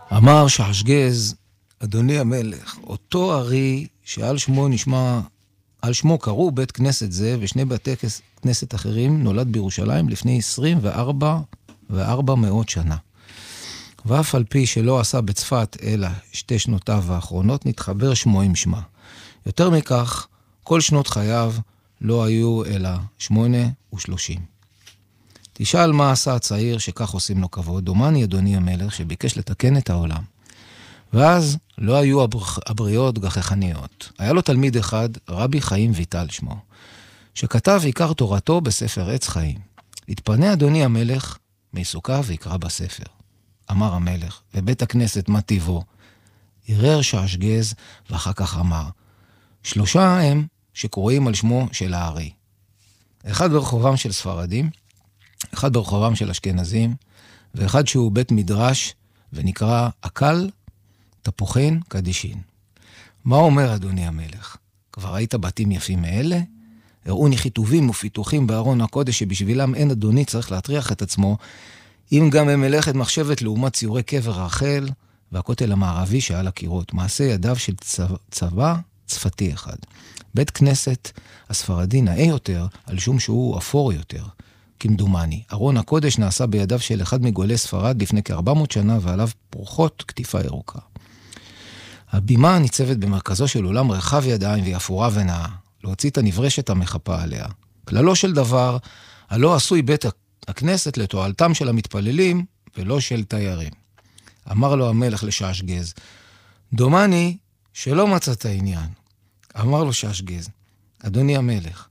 אמר שעשגז, אדוני המלך, אותו ארי שעל שמו נשמע, על שמו קראו בית כנסת זה ושני בתי כנסת אחרים, נולד בירושלים לפני 24 שנה. ואף על פי שלא עשה בצפת אלא 2 שנותיו האחרונות, נתחבר שמו עם שמה. יותר מכך, כל שנות חייו לא היו אלא 38. תשאל מה עשה הצעיר שכך עושים לו כבוד, דומני אדוני המלך שביקש לתקן את העולם. ואז לא היו הבריות גחכניות. היה לו תלמיד אחד, רבי חיים ויטל שמו, שכתב עיקר תורתו בספר עץ חיים. התפנה אדוני המלך מעיסוקיו ויקרא בספר. אמר המלך, בבית הכנסת מה טיבו? ערער שעשגז ואחר כך אמר, 3 הם שקוראים על שמו של הארי. אחד ברחובם של ספרדים, אחד ברחובם של אשכנזים, ואחד שהוא בית מדרש ונקרא אקל תפוחין קדישין. מה אומר אדוני המלך? כבר ראית בתים יפים מאלה? הראוני חיטובים ופיתוחים בארון הקודש שבשבילם אין אדוני צריך להטריח את עצמו, אם גם הם מלאכת מחשבת לעומת ציורי קבר רחל והכותל המערבי שעל הקירות, מעשה ידיו של צבא צפתי אחד. בית כנסת הספרדי נאה יותר על שום שהוא אפור יותר, כמדומני. ארון הקודש נעשה בידיו של אחד מגולי ספרד לפני כ-400 שנה ועליו פרוחות כתיפה ירוקה. הבימה ניצבת במרכזו של עולם רחב ידיים והיא אפורה ונאה, להוציא את הנברשת המחפה עליה. כללו של דבר, הלא עשוי בית הכנסת לתועלתם של המתפללים ולא של תיירים. אמר לו המלך לשעשגז, דומני שלא מצאת העניין. אמר לו שעשגז, אדוני המלך,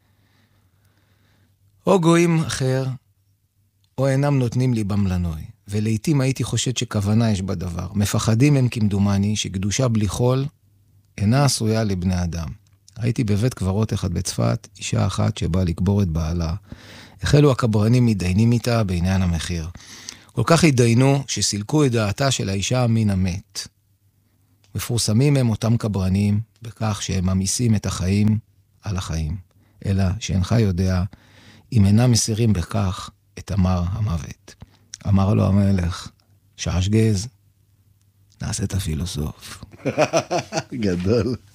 או גויים אחר, או אינם נותנים לי במלנוי, ולעיתים הייתי חושד שכוונה יש בדבר. מפחדים הם כמדומני שקדושה בלי חול אינה עשויה לבני אדם. הייתי בבית קברות אחד בצפת, אישה אחת שבאה לקבור את בעלה. החלו הקברנים מתדיינים איתה בעניין המחיר. כל כך התדיינו שסילקו את דעתה של האישה מן המת. מפורסמים הם אותם קברנים בכך שהם ממיסים את החיים על החיים, אלא שאינך יודע אם אינם מסירים בכך את אמר המוות. אמר לו המלך, שעשגז, נעשה את הפילוסוף. גדול.